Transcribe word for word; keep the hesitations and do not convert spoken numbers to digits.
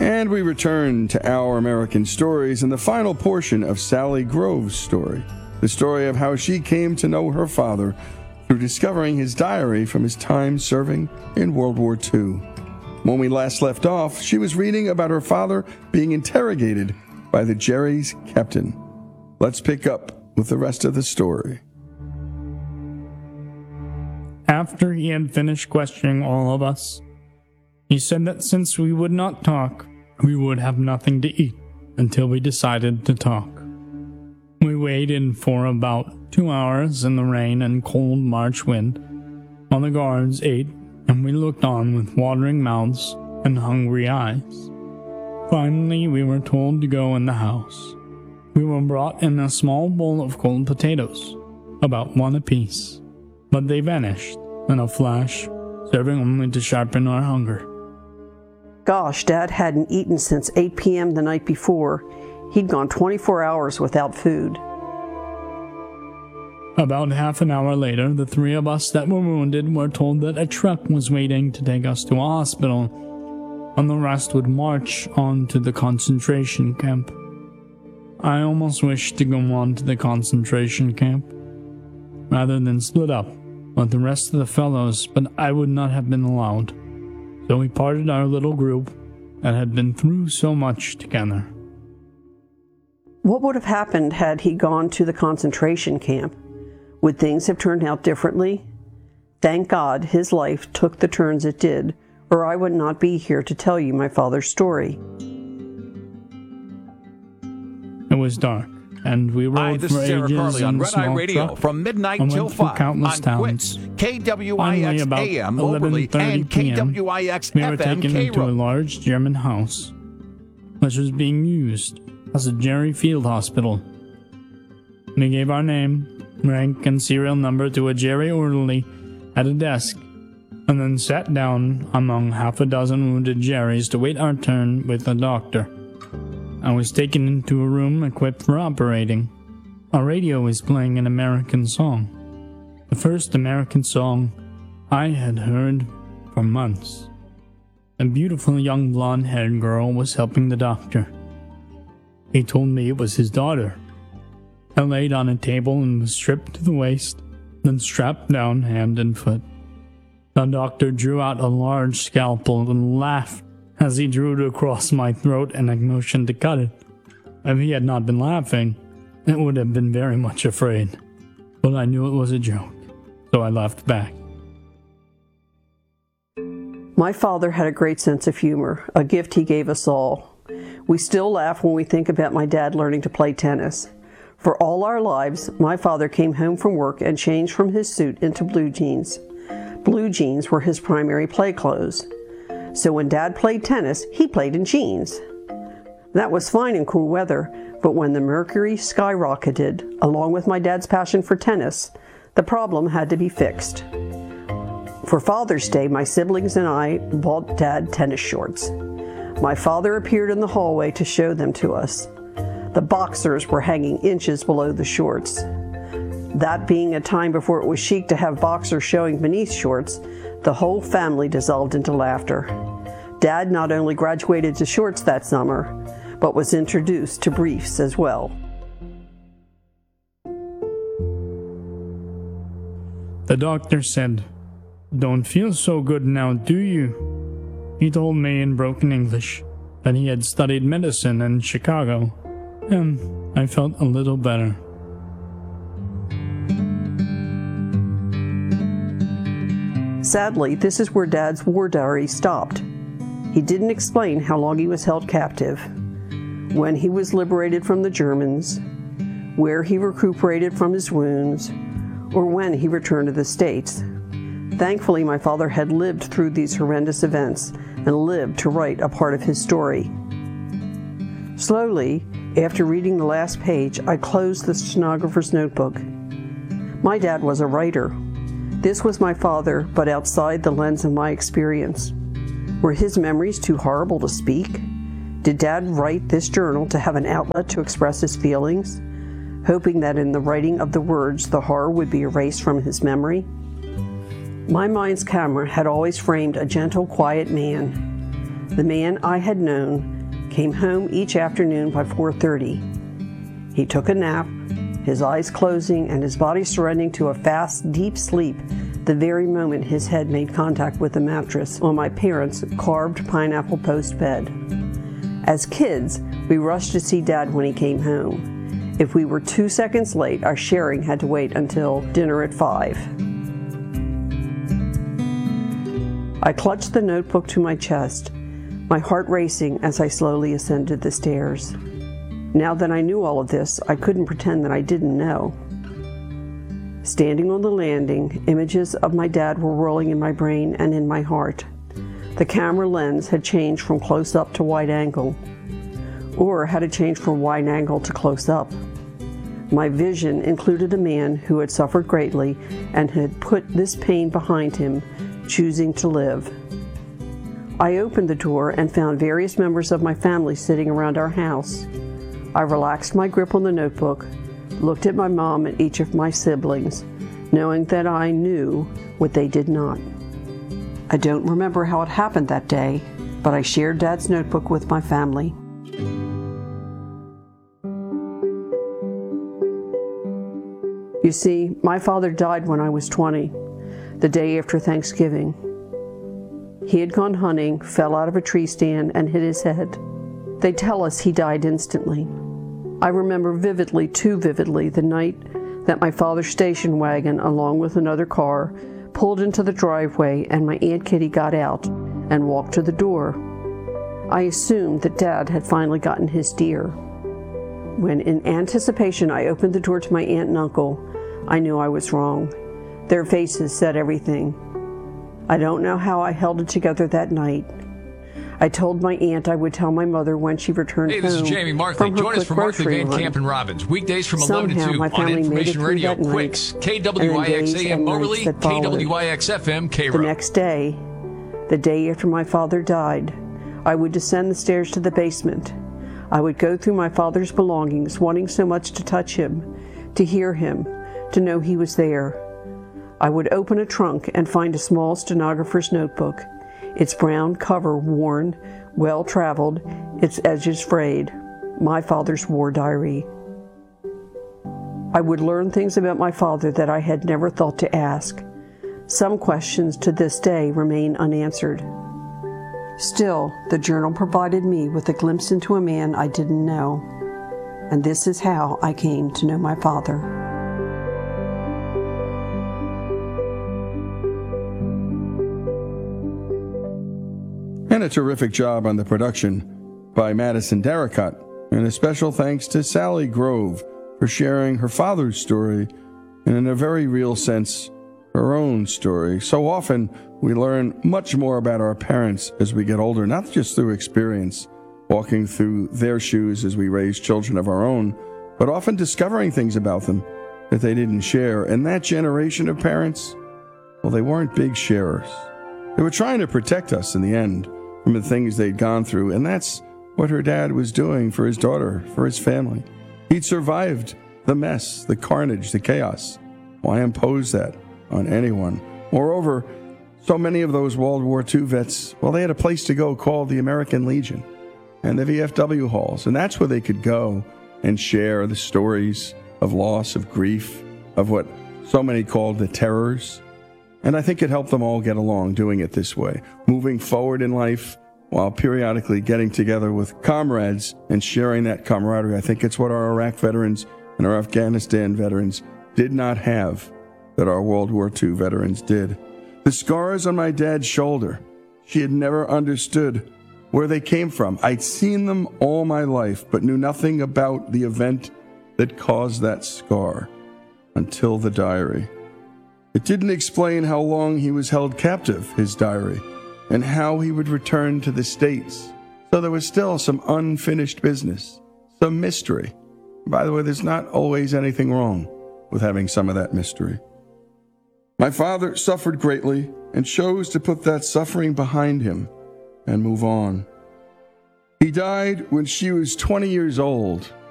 And we return to Our American Stories in the final portion of Sally Grove's story, the story of how she came to know her father through discovering his diary from his time serving in World War Two. When we last left off, she was reading about her father being interrogated by the Jerry's captain. Let's pick up with the rest of the story. After he had finished questioning all of us, he said that since we would not talk, we would have nothing to eat until we decided to talk. We waited for about two hours in the rain and cold March wind, while the guards ate, and we looked on with watering mouths and hungry eyes. Finally, we were told to go in the house. We were brought in a small bowl of cold potatoes, about one apiece, but they vanished in a flash, serving only to sharpen our hunger. Gosh, Dad hadn't eaten since eight p.m. the night before. He'd gone twenty-four hours without food. About half an hour later, the three of us that were wounded were told that a truck was waiting to take us to a hospital, and the rest would march on to the concentration camp. I almost wished to go on to the concentration camp, rather than split up with the rest of the fellows, but I would not have been allowed. So we parted our little group that had been through so much together. What would have happened had he gone to the concentration camp? Would things have turned out differently? Thank God his life took the turns it did, or I would not be here to tell you my father's story. It was dark, and we rode Hi, this for is Sarah ages Carley on in a Red Eye small Radio truck from midnight and till went through five countless on towns. Quits, K W I Finally, X about A M Moberly and K W I X we were F M taken into a K-Ro. large German house, which was being used as a Jerry Field Hospital. We gave our name, rank, and serial number to a Jerry orderly at a desk, and then sat down among half a dozen wounded Jerrys to wait our turn with the doctor. I was taken into a room equipped for operating. A radio was playing an American song, the first American song I had heard for months. A beautiful young blonde-haired girl was helping the doctor. He told me it was his daughter. I laid on a table and was stripped to the waist, then strapped down hand and foot. The doctor drew out a large scalpel and laughed as he drew it across my throat and I motioned to cut it. If he had not been laughing, I would have been very much afraid, but I knew it was a joke, so I laughed back. My father had a great sense of humor, a gift he gave us all. We still laugh when we think about my dad learning to play tennis. For all our lives, my father came home from work and changed from his suit into blue jeans. Blue jeans were his primary play clothes. So when Dad played tennis, he played in jeans. That was fine in cool weather, but when the mercury skyrocketed, along with my dad's passion for tennis, the problem had to be fixed. For Father's Day, my siblings and I bought Dad tennis shorts. My father appeared in the hallway to show them to us. The boxers were hanging inches below the shorts. That being a time before it was chic to have boxers showing beneath shorts, the whole family dissolved into laughter. Dad not only graduated to shorts that summer, but was introduced to briefs as well. The doctor said, "Don't feel so good now, do you?" He told me in broken English that he had studied medicine in Chicago, and I felt a little better. Sadly, this is where Dad's war diary stopped. He didn't explain how long he was held captive, when he was liberated from the Germans, where he recuperated from his wounds, or when he returned to the States. Thankfully, my father had lived through these horrendous events and lived to write a part of his story. Slowly, after reading the last page, I closed the stenographer's notebook. My dad was a writer. This was my father, but outside the lens of my experience. Were his memories too horrible to speak? Did Dad write this journal to have an outlet to express his feelings, hoping that in the writing of the words the horror would be erased from his memory? My mind's camera had always framed a gentle, quiet man. The man I had known came home each afternoon by four thirty. He took a nap, his eyes closing and his body surrendering to a fast, deep sleep the very moment his head made contact with the mattress on my parents' carved pineapple post bed. As kids, we rushed to see Dad when he came home. If we were two seconds late, our sharing had to wait until dinner at five. I clutched the notebook to my chest, my heart racing as I slowly ascended the stairs. Now that I knew all of this, I couldn't pretend that I didn't know. Standing on the landing, images of my dad were whirling in my brain and in my heart. The camera lens had changed from close-up to wide angle, or had it changed from wide angle to close-up. My vision included a man who had suffered greatly and had put this pain behind him, choosing to live. I opened the door and found various members of my family sitting around our house. I relaxed my grip on the notebook, looked at my mom and each of my siblings, knowing that I knew what they did not. I don't remember how it happened that day, but I shared Dad's notebook with my family. You see, my father died when I was twenty, the day after Thanksgiving. He had gone hunting, fell out of a tree stand, and hit his head. They tell us he died instantly. I remember vividly, too vividly, the night that my father's station wagon, along with another car, pulled into the driveway and my Aunt Kitty got out and walked to the door. I assumed that Dad had finally gotten his deer. When in anticipation I opened the door to my aunt and uncle, I knew I was wrong. Their faces said everything. I don't know how I held it together that night. I told my aunt I would tell my mother when she returned home. Hey, this is Jamie Markley. Join us for Markley Van Camp and Robbins, weekdays from eleven to two on Information Radio Quicks, K W I X A M Moberly, K W I X F M, K R O. The next day, the day after my father died, I would descend the stairs to the basement. I would go through my father's belongings, wanting so much to touch him, to hear him, to know he was there. I would open a trunk and find a small stenographer's notebook, its brown cover worn, well-traveled, its edges frayed, my father's war diary. I would learn things about my father that I had never thought to ask. Some questions to this day remain unanswered. Still, the journal provided me with a glimpse into a man I didn't know, and this is how I came to know my father. And a terrific job on the production by Madison Darracott. And a special thanks to Sally Grove for sharing her father's story and, in a very real sense, her own story. So often we learn much more about our parents as we get older, not just through experience, walking through their shoes as we raise children of our own, but often discovering things about them that they didn't share. And that generation of parents, well, they weren't big sharers. They were trying to protect us in the end from the things they'd gone through, and that's what her dad was doing for his daughter, for his family. He'd survived the mess, the carnage, the chaos. Why impose that on anyone? Moreover, so many of those World War Two vets, well, they had a place to go called the American Legion and the V F W halls, and that's where they could go and share the stories of loss, of grief, of what so many called the terrors. And I think it helped them all get along doing it this way, moving forward in life while periodically getting together with comrades and sharing that camaraderie. I think it's what our Iraq veterans and our Afghanistan veterans did not have that our World War Two veterans did. The scars on my dad's shoulder, she had never understood where they came from. I'd seen them all my life, but knew nothing about the event that caused that scar until the diary. It didn't explain how long he was held captive, his diary, and how he would return to the States. So there was still some unfinished business, some mystery. By the way, there's not always anything wrong with having some of that mystery. My father suffered greatly and chose to put that suffering behind him and move on. He died when she was twenty years old,